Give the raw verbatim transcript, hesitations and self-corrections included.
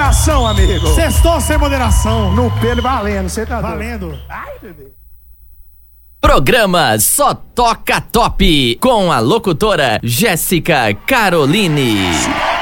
moderação, amigo. Sextou sem moderação. No pelo valendo, você tá Valendo. doido. Ai, bebê. Programa Só Toca Top, com a locutora Jéssica Caroline.